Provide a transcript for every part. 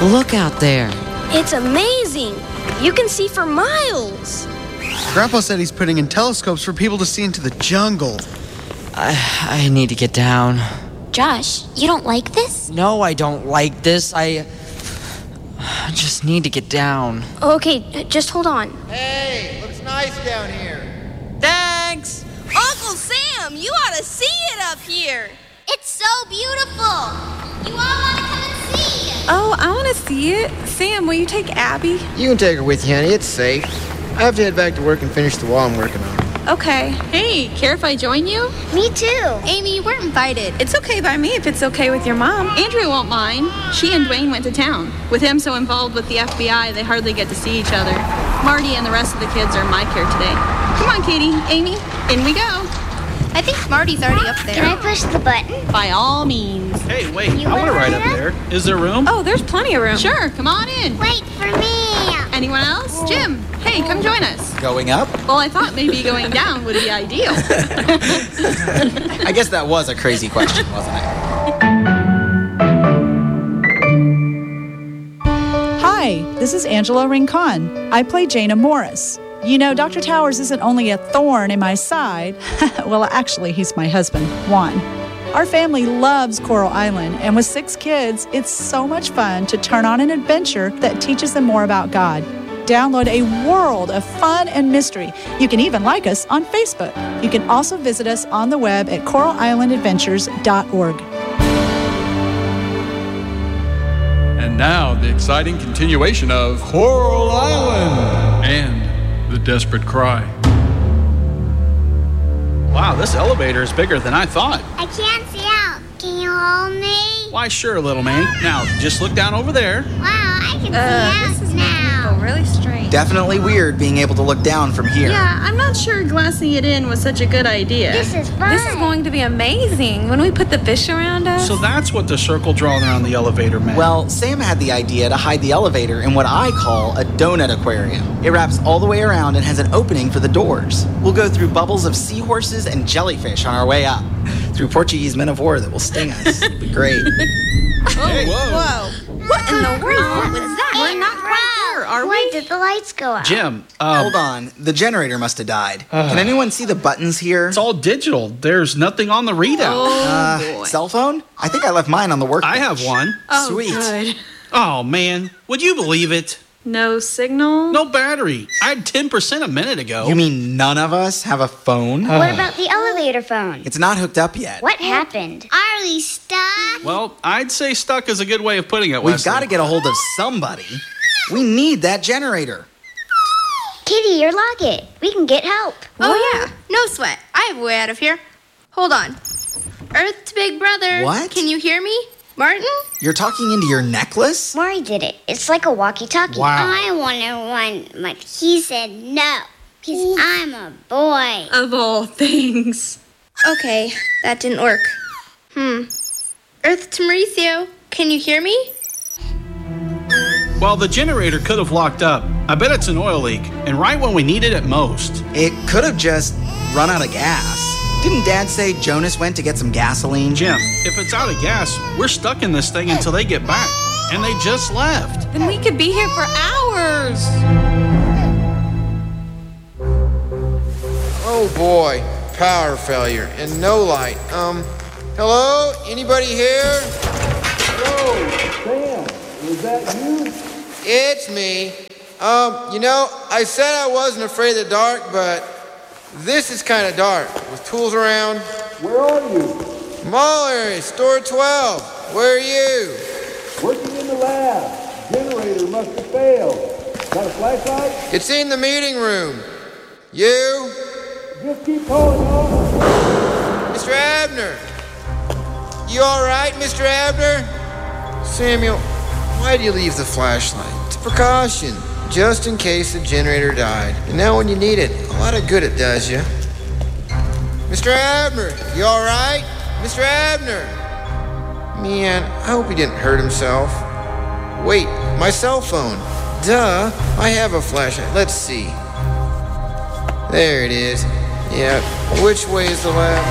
Look out there. It's amazing. You can see for miles. Grandpa said he's putting in telescopes for people to see into the jungle. I need to get down. Josh, you don't like this? No, I don't like this. I just need to get down. Okay, just hold on. Hey, looks nice down here. Thanks! Uncle Sam, you ought to see it up here. It's so beautiful. You all want to come and see? Oh, I want to see it. Sam, will you take Abby? You can take her with you, honey. It's safe. I have to head back to work and finish the wall I'm working on. Okay. Hey, care if I join you? Me too. Amy, you weren't invited. It's okay by me if it's okay with your mom. Andrew won't mind. She and Dwayne went to town. With him so involved with the FBI, they hardly get to see each other. Marty and the rest of the kids are in my care today. Come on, Katie, Amy, in we go. I think Marty's already up there. Can I push the button? By all means. Hey, wait, I want to ride up there. Is there room? Oh, there's plenty of room. Sure, come on in. Wait for me. Anyone else? Jim, hey, come join us. Going up? Well, I thought maybe going down would be ideal. I guess that was a crazy question, wasn't it? Hi, this is Angela Rincon. I play Jaina Morris. You know, Dr. Towers isn't only a thorn in my side. Well, actually, he's my husband, Juan. Our family loves Coral Island, and with 6 kids, it's so much fun to turn on an adventure that teaches them more about God. Download a world of fun and mystery. You can even like us on Facebook. You can also visit us on the web at coralislandadventures.org. And now, the exciting continuation of Coral Island and The Desperate Cry. Wow, this elevator is bigger than I thought. I can't see out. Can you hold me? Why, sure, little man. Now, just look down over there. Wow, I can see out now. Really strange. Definitely weird being able to look down from here. Yeah, I'm not sure glassing it in was such a good idea. This is fun. This is going to be amazing when we put the fish around us. So that's what the circle drawn around the elevator meant. Well, Sam had the idea to hide the elevator in what I call a donut aquarium. It wraps all the way around and has an opening for the doors. We'll go through bubbles of seahorses and jellyfish on our way up, through Portuguese men of war that will sting us. It'll be great. Hey, Whoa. What in the world? What was that? We're not quite there, are Why we? did the lights go out? Jim, Hold on. The generator must have died. Can anyone see the buttons here? it's all digital. There's nothing on the readout. boy. Cell phone? I think I left mine on the workbench. I have one. Oh, Sweet. good. Oh, man. Would you believe it? No signal? No battery. I had 10% a minute ago. You mean none of us have a phone? What about the elevator phone? It's not hooked up yet. What happened? Are we stuck? Well, I'd say stuck is a good way of putting it, We've Wesley. got to get a hold of somebody. We need that generator. Kitty, you're Lockett. We can get help. Oh, yeah. No sweat. I have a way out of here. Hold on. Earth to Big Brother. What? Can you hear me? Martin? You're talking into your necklace? Maury did it. It's like a walkie-talkie. Wow. I wanted one, but he said no. Because I'm a boy. Of all things. Okay, that didn't work. Earth to Mauricio. Can you hear me? Well, the generator could have locked up. I bet it's an oil leak, and right when we needed it most. It could have just run out of gas. Didn't Dad say Jonas went to get some gasoline? Jim, if it's out of gas, we're stuck in this thing until they get back. And they just left. Then we could be here for hours. Oh boy, power failure and no light. Hello? Anybody here? Hello, Sam. Is that you? It's me. I said I wasn't afraid of the dark, but this is kind of dark with tools around. Where are you? Mall area, store 12. Where are you? Working in the lab. Generator must have failed. Got a flashlight? It's in the meeting room. You? Just keep holding on. Mr. Abner. You all right, Mr. Abner? Samuel, why do you leave the flashlight? It's a precaution, just in case the generator died. And now when you need it, a lot of good it does you. Mr. Abner, you all right? Mr. Abner. Man, I hope he didn't hurt himself. Wait, my cell phone. Duh, I have a flashlight. Let's see. There it is. Yeah, which way is the lab?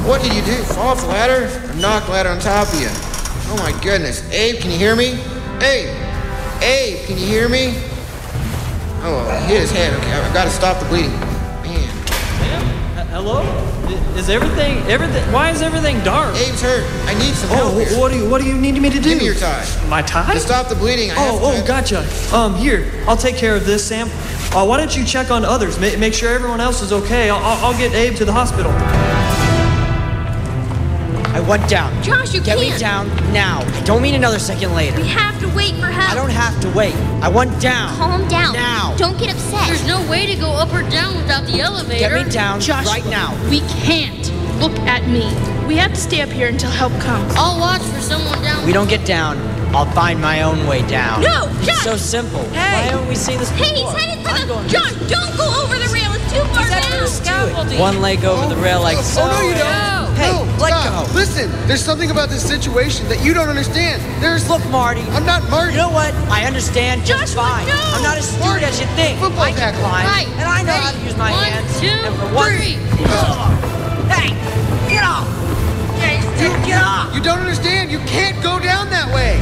What did you do? Fall off the ladder? Or knock the ladder on top of you? Oh my goodness. Abe, can you hear me? Abe! Abe, can you hear me? Oh, he hit his head. Okay, I've got to stop the bleeding. Man. Hello? Is everything, why is everything dark? Abe's hurt. I need some help here. What do you need me to do? Give me your tie. My tie? To stop the bleeding, Gotcha. Here, I'll take care of this, Sam. Why don't you check on others? Make sure everyone else is okay. I'll get Abe to the hospital. I went down. Josh, you Get can't. me down now. I don't mean another second later. We have to wait for help. I don't have to wait. I went down. Calm down. Now. Don't get upset. There's no way to go up or down without the elevator. Get me down right now. We can't. Look at me. We have to stay up here until help comes. I'll watch for someone down. We don't get down. I'll find my own way down. No, It's Josh. so simple. Hey. Why haven't we seen this before? Hey, he's headed for the... Josh, don't go over the rail. It's too far down. One leg over the rail like so. Oh, no, you don't. Hey, No, let stop. go. Listen, there's something about this situation that you don't understand. Look, Marty. I'm not Marty. You know what? I understand just fine. no. I'm not as stupid as you think. Football I can tackle. climb, Right. and I know how to use my One, hands. two, and for one, three. Hey, get off! Get off! You don't understand. You can't go down that way.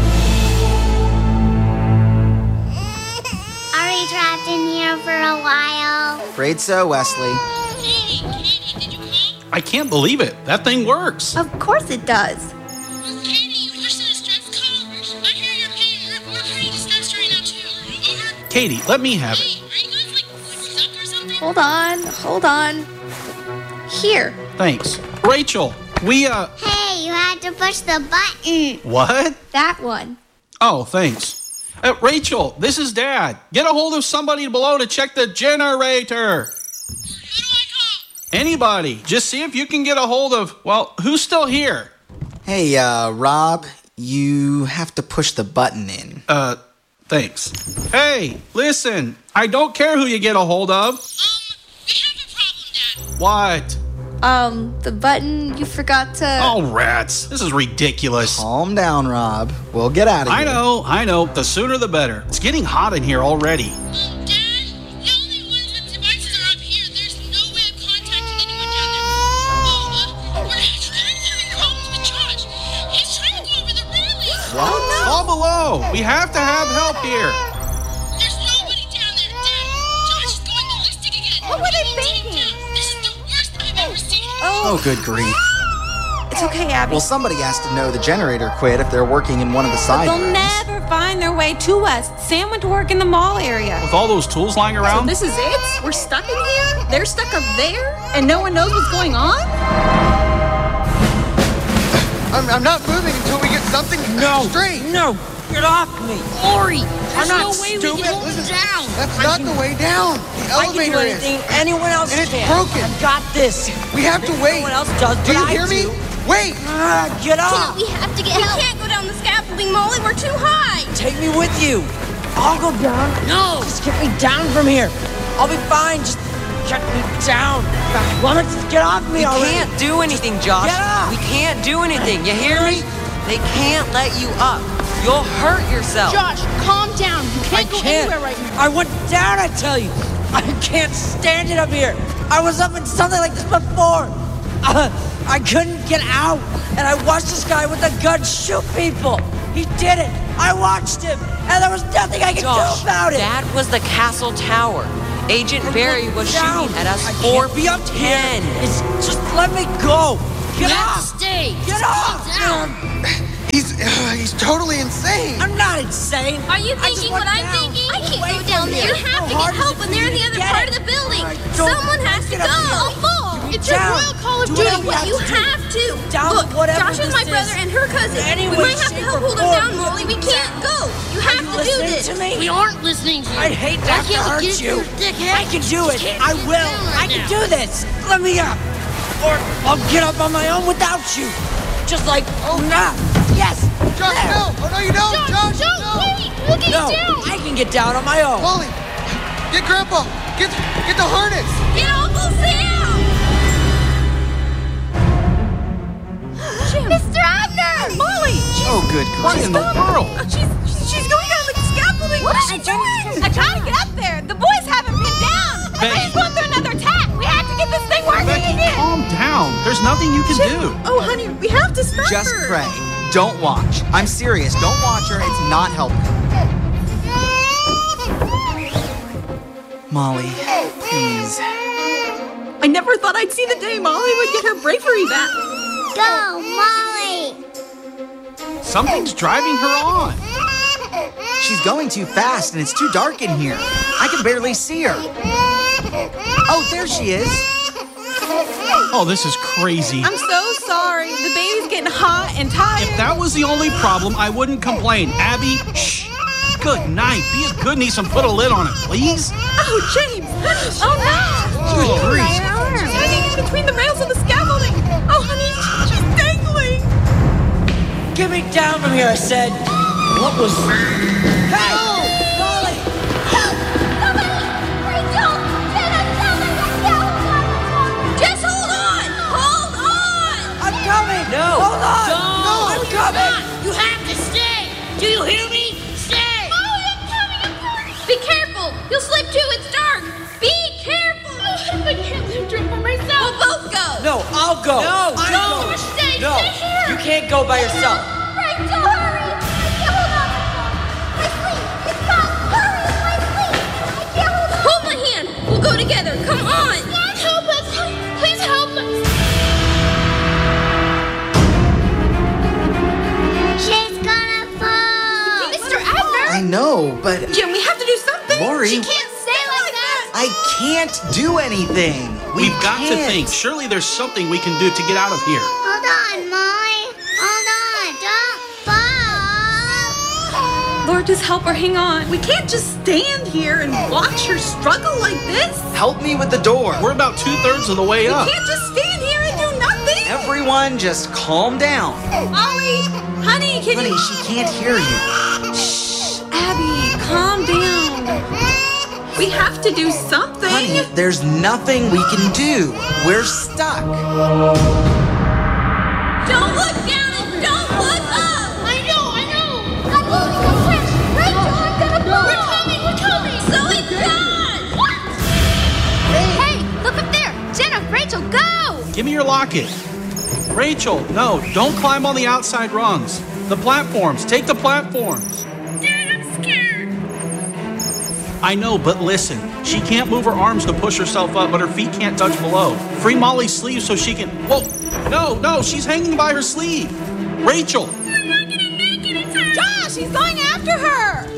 Are we trapped in here for a while? Afraid so, Wesley. I can't believe it. That thing works. Of course it does. Katie, let me have it. Hold on. Here. Thanks. Rachel, we, Hey, you had to push the button. what? That one. Oh, thanks. Rachel, this is Dad. Get a hold of somebody below to check the generator. Anybody. Just see if you can get a hold of, well, who's still here? Hey, Rob, you have to push the button in. Thanks. Hey, listen, I don't care who you get a hold of. We have a problem, Dad. What? The button you forgot to... Oh, rats. This is ridiculous. Calm down, Rob. We'll get out of here. I know. The sooner the better. It's getting hot in here already. Dad, the only ones with devices are up here. There's no way of contacting anyone down there. We're having problems with Josh. He's trying to go over the railing. What? Oh, no. Fall below. We have to have help here. There's nobody down there, Dad. Josh is going ballistic again. What were they thinking? This is the worst I've ever seen. Oh, good grief. It's okay, Abby. Well, somebody has to know the generator quit if they're working in one of the side They'll rooms. never find their way to us. Sam went to work in the mall area. With all those tools lying So around? this is it? We're stuck in here? They're stuck up there? And no one knows what's going on? I'm not moving until we get something straight. No, get off me. Ori, I'm there's not no way we stupid. can hold him down. That's not the way down. The I can do elevator is. anything anyone else And it's can. broken. I've got this. We have to wait. No one else does, Do but you I hear me? do. Wait. Get off. We have to get help. We can't go down the scaffolding, Molly. We're too high. Take me with you. I'll go down. No. Just get me down from here. I'll be fine. Just get me down. Woman, just get off me already. We can't do anything, Josh. Get up. We can't do anything. You hear me? They can't let you up. You'll hurt yourself. Josh, calm down. You can't go anywhere right now. I went down, I tell you. I can't stand it up here. I was up in something like this before. I couldn't get out, and I watched this guy with a gun shoot people. He did it. I watched him, and there was nothing I could Josh, do about it. that was the castle tower. Agent Barry was shooting at us 4 be up here. 10. Just let me go. Get You have off. to stay. Get off. Down. He's totally insane. I'm not insane. Are you thinking what I'm thinking? I can't go down there. You have to get help, and they're in the other part of the building. Someone has to go. It's your royal call of duty. You have to. Look, Josh is my brother and her cousin. We might have to help hold them down, Molly. We can't go. You have to do this. We aren't listening to you. I'd hate to have to hurt you. I can do it. I will. I can do this. Let me up. Or I'll get up on my own without you. Just like, oh, nah. Yes. Josh, there. no. Oh, no, you don't. Josh, no. Wait, we'll get No, you down. I can get down on my own. Molly, get Grandpa. Get the harness. Get Uncle Sam. Mr. Abner. Molly. Oh, good What grief. in the world? She's going down the scaffolding. What is she doing? I tried to get up there. The boys haven't been down. Becky. They just went through another attack. We have to get this thing working Becky, again. calm down. down. There's nothing you can do. Oh, honey, we have to stop Just her. pray. Don't watch. I'm serious. Don't watch her. It's not helping. Molly, please. I never thought I'd see the day Molly would get her bravery back. Go, Molly! Something's driving her on. She's going too fast and it's too dark in here. I can barely see her. Oh, there she is. Oh, this is crazy. I'm so sorry. The baby's getting hot and tired. If that was the only problem, I wouldn't complain. Abby, shh. Good night. Be a good niece and put a lid on it, please. Oh, James. Oh, no. Good grief. She's hanging in between the rails of the scaffolding. Oh, honey, she's dangling. Get me down from here, I said. What was... Hey! Molly! Just hold on! Hold on! I'm coming! No! Hold on! Don't! No, I'm coming! You have to stay! Do you hear me? Stay! Molly, I'm coming! Be careful! You'll slip too, it's dark! Be careful! I can't lift her up by myself. We'll both go! No, I'll go! No, I'm don't. going. Stay! No, Stay here! you can't go by yourself. Rachel, hurry! I can't hold on! My sleeve! It's gone! Hurry! My sleeve! I can't hold on! Hold my hand! We'll go together! Come on! God, help us! Please help us! She's gonna fall! Mr. Abner! I know, but Jim, we have to do something. Lori, She can't stay like that! I can't do anything. We've got to can't. think. Surely there's something we can do to get out of here. Hold on, Molly. Hold on. Don't fall. Lord, just help her hang on. We can't just stand here and watch her struggle like this. Help me with the door. We're about 2/3 of the way We up. can't just stand here and do nothing. Everyone just calm down. Molly, honey, can Honey, you... she can't hear you. Shh, Abby, calm down. We have to do something. Honey, there's nothing we can do. We're stuck. Don't look down and don't look up! I know! I'm holding the switch! Rachel, I'm gonna fall! We're coming! So it's gone! What? Hey, look up there! Jenna, Rachel, go! Give me your locket. Rachel, no, don't climb on the outside rungs. The platforms. Take the platforms. Dad, I'm scared! I know, but listen. She can't move her arms to push herself up, but her feet can't touch below. Free Molly's sleeve so she can... Whoa! No, she's hanging by her sleeve. Rachel! We're not gonna make it in time! Josh, he's going after her.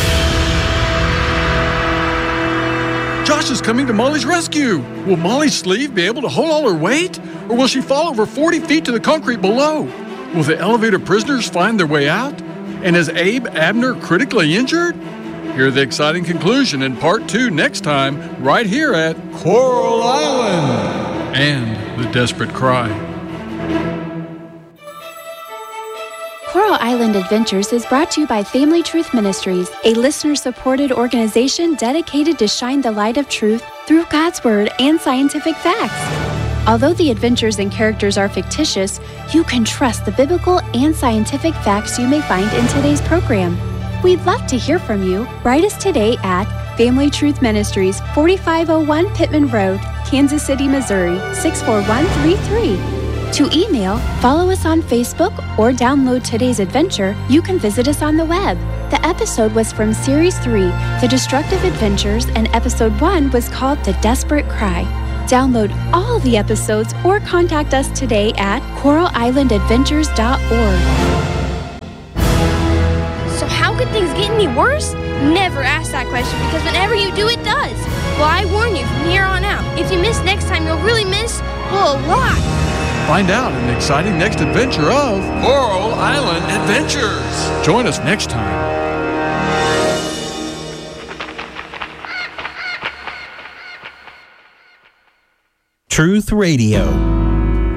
Josh is coming to Molly's rescue. Will Molly's sleeve be able to hold all her weight? Or will she fall over 40 feet to the concrete below? Will the elevator prisoners find their way out? And is Abe Abner critically injured? Hear the exciting conclusion in part 2 next time, right here at Coral Island and The Desperate Cry. Coral Island Adventures is brought to you by Family Truth Ministries, a listener-supported organization dedicated to shine the light of truth through God's Word and scientific facts. Although the adventures and characters are fictitious, you can trust the biblical and scientific facts you may find in today's program. We'd love to hear from you. Write us today at Family Truth Ministries, 4501 Pittman Road, Kansas City, Missouri, 64133. To email, follow us on Facebook, or download today's adventure, you can visit us on the web. The episode was from Series 3, The Destructive Adventures, and Episode 1 was called The Desperate Cry. Download all the episodes or contact us today at coralislandadventures.org. So how could things get any worse? Never ask that question, because whenever you do, it does. Well, I warn you from here on out. If you miss next time, you'll really miss a lot. Find out in the exciting next adventure of Coral Island Adventures. Join us next time. Truth Radio.